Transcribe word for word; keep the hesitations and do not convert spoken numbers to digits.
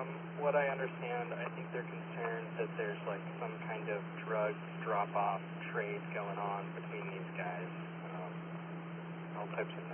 what I understand, I think they're concerned that there's like some kind of drug drop-off trade going on between these guys. Um, all types of